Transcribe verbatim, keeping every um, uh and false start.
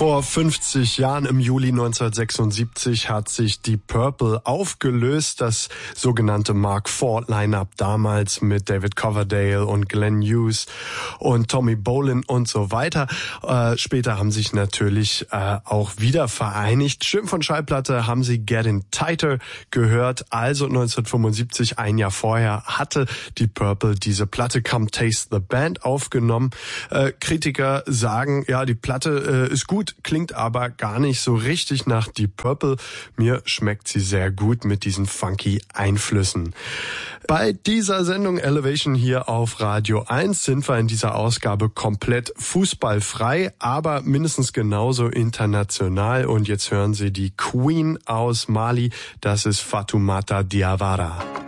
Vor fünfzig Jahren, im Juli neunzehnhundertsechsundsiebzig, hat sich Deep Purple aufgelöst. Das sogenannte Mark four Line-Up damals mit David Coverdale und Glenn Hughes und Tommy Bolin und so weiter. Äh, später haben sich natürlich äh, auch wieder vereinigt. Schimpf- und Schallplatte haben sie Getting Tighter gehört. Also neunzehnhundertfünfundsiebzig, ein Jahr vorher, hatte Deep Purple diese Platte Come Taste the Band aufgenommen. Äh, Kritiker sagen, ja, die Platte äh, ist gut, klingt aber gar nicht so richtig nach Deep Purple. Mir schmeckt sie sehr gut mit diesen funky Einflüssen. Bei dieser Sendung Elevation hier auf Radio eins sind wir in dieser Ausgabe komplett fußballfrei, aber mindestens genauso international. Und jetzt hören Sie die Queen aus Mali, das ist Fatoumata Diawara.